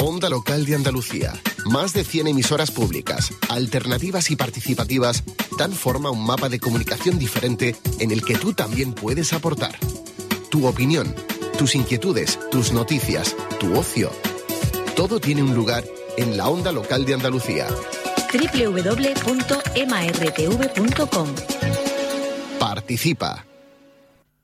Onda Local de Andalucía. Más de 100 emisoras públicas, alternativas y participativas dan forma a un mapa de comunicación diferente en el que tú también puedes aportar. Tu opinión, tus inquietudes, tus noticias, tu ocio. Todo tiene un lugar en la Onda Local de Andalucía. www.martv.com. Participa.